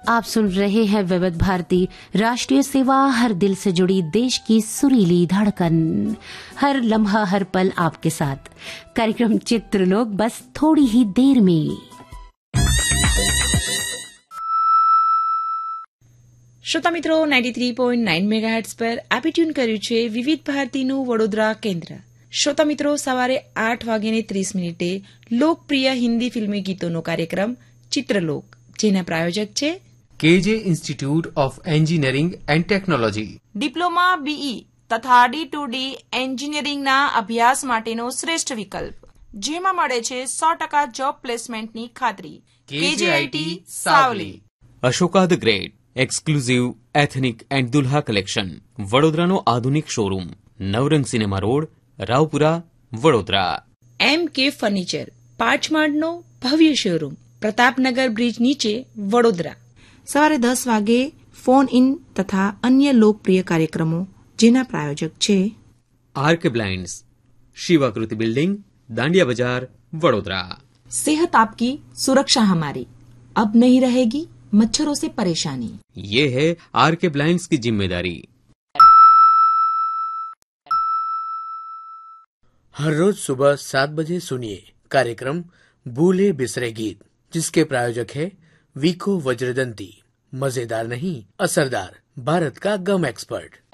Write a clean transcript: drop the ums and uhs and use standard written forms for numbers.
आप सुन रहे हैं विविध भारती राष्ट्रीय सेवा, हर दिल से जुड़ी देश की सुरीली धड़कन, हर लम्हा हर पल आपके साथ। कार्यक्रम चित्रलोक बस थोड़ी ही देर में। શ્રોતા મિત્રો 93.9 મેગાહર્ટ્ઝ પર આપે ટ્યુન કર્યું છે વિવિધ ભારતીનું વડોદરા કેન્દ્ર। શ્રોતા મિત્રો, સવારે 8:30 લોકપ્રિય હિન્દી ફિલ્મી ગીતોનો કાર્યક્રમ ચિત્રલોક, જેના પ્રાયોજક છે કેજે institute of engineering and technology. Diploma, BE તથા D2D એન્જિનિયરિંગના અભ્યાસ માટેનો શ્રેષ્ઠ વિકલ્પ, જેમાં મળે છે 100% જોબ પ્લેસમેન્ટની ખાતરી। કેજેઆઈટી Savli. Ashoka the great exclusive ethnic and Dulha collection, વડોદરાનો આધુનિક શોરૂમ, નવરંગ cinema road, Raopura, Vadodara. MK furniture, પાંચમાળનો ભવ્ય શોરૂમ, પ્રતાપનગર બ્રિજ નીચે, વડોદરા। સવારે 10 વાગે ફોન ઇન તથા અન્ય લોકપ્રિય કાર્યક્રમો, જેના પ્રાયોજક છે આર્કે બ્લાઇન્ડ્સ, શિવાકૃતિ બિલ્ડિંગ, દાંડિયા બજાર, વડોદરા। सेहत आपकी सुरक्षा हमारी, अब नहीं रहेगी मच्छरों से परेशानी। ये है आरके ब्लाइंड्स की जिम्मेदारी। हर रोज सुबह 7 बजे सुनिए कार्यक्रम भूले बिसरे गीत, जिसके प्रायोजक है वीको वज्रदंती। मजेदार नहीं, असरदार, भारत का गम एक्सपर्ट।